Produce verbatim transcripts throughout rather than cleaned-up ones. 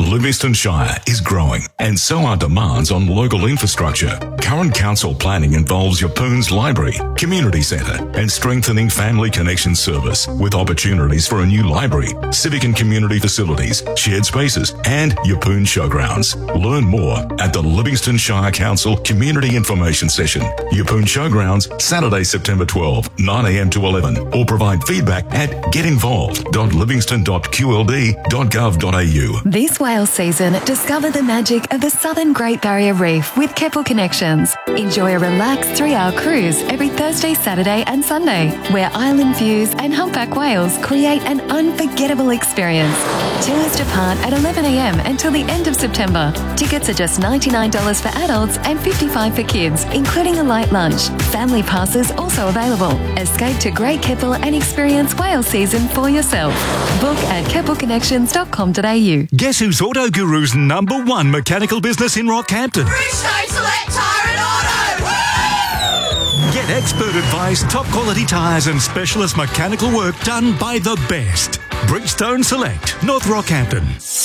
Livingston Shire is growing, and so are demands on local infrastructure. Current council planning involves Yapoon's library, community centre, and strengthening family connection service, with opportunities for a new library, civic and community facilities, shared spaces, and Yapoon showgrounds. Learn more at the Livingston Shire Council Community Information Session. Yapoon Showgrounds, Saturday, September twelfth, nine a m to eleven, or provide feedback at getinvolved dot livingston dot q l d dot gov dot a u. This whale season, discover the magic of the Southern Great Barrier Reef with Keppel Connections. Enjoy a relaxed three-hour cruise every Thursday, Saturday and Sunday, where island views and humpback whales create an unforgettable experience. Tours depart at eleven a m until the end of September. Tickets are just ninety-nine dollars for adults and fifty-five dollars for kids, including a light lunch. Family passes also available. Escape to Great Keppel and experience whale season for yourself. Book at keppel connections dot com dot a u. Guess who's Auto Guru's number one mechanical business in Rockhampton? Bridgestone Select Tyre and Auto! Woo! Get expert advice, top quality tyres and specialist mechanical work done by the best. Bridgestone Select, North Rockhampton.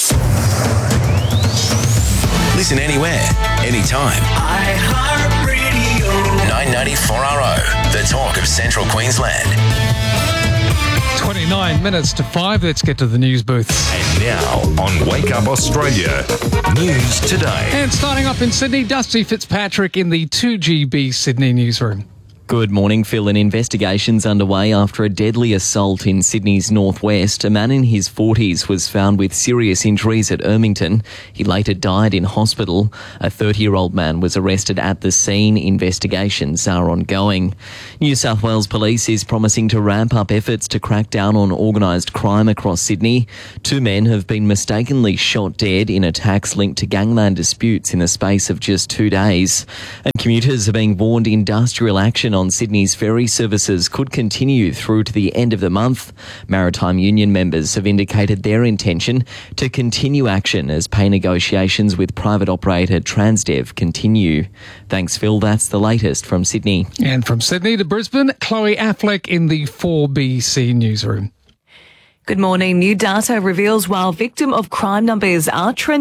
Listen anywhere, anytime. iHeartRadio. nine ninety-four R O, the talk of Central Queensland. twenty-nine minutes to five. Let's get to the news booth. And now on Wake Up Australia, News Today. And starting off in Sydney, Dusty Fitzpatrick in the two G B Sydney newsroom. Good morning, Phil. An investigation's underway after a deadly assault in Sydney's northwest. A man in his forties was found with serious injuries at Ermington. He later died in hospital. A thirty-year-old man was arrested at the scene. Investigations are ongoing. New South Wales Police is promising to ramp up efforts to crack down on organised crime across Sydney. Two men have been mistakenly shot dead in attacks linked to gangland disputes in the space of just two days. And commuters are being warned industrial action on Sydney's ferry services could continue through to the end of the month. Maritime Union members have indicated their intention to continue action as pay negotiations with private operator Transdev continue. Thanks, Phil. That's the latest from Sydney. And from Sydney to Brisbane, Chloe Affleck in the four B C newsroom. Good morning. New data reveals while victim of crime numbers are trending